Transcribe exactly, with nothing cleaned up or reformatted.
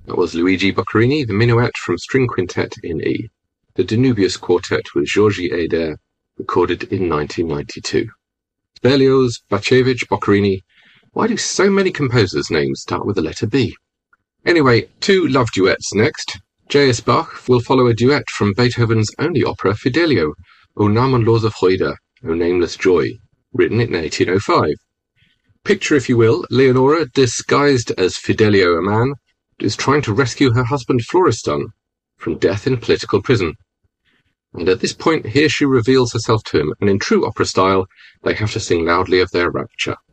That was Luigi Boccherini, the Minuet from String Quintet in E, the Danubius Quartet with Georgi Eder, recorded in nineteen ninety-two. Berlioz, Bacevich, Boccherini. Why do so many composers' names start with the letter B? Anyway, two love duets next. J S Bach will follow a duet from Beethoven's only opera, Fidelio, O namenlose Freude, O nameless joy, written in eighteen oh five. Picture, if you will, Leonora, disguised as Fidelio, a man, is trying to rescue her husband Florestan from death in political prison. And at this point, here she reveals herself to him, and in true opera style, they have to sing loudly of their rapture.